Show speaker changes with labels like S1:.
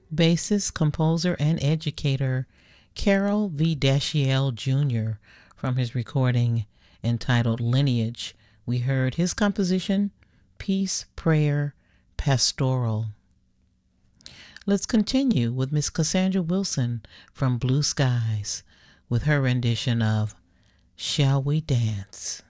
S1: Bassist, composer, and educator Carol V. Dashiell Jr. From his recording entitled Lineage, we heard his composition, Peace, Prayer, Pastoral. Let's continue with Miss Cassandra Wilson from Blue Skies with her rendition of Shall We Dance?